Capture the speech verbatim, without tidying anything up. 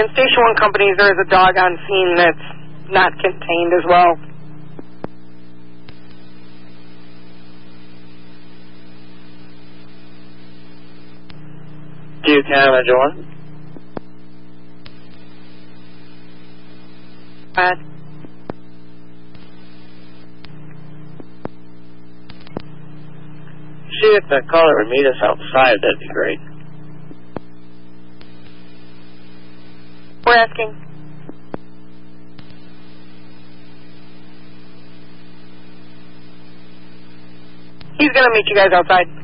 And Station one companies, there is a dog on scene that's not contained as well. Do you Canada John? Uh, See if the caller would meet us outside, that'd be great. we're asking. He's going to meet you guys outside.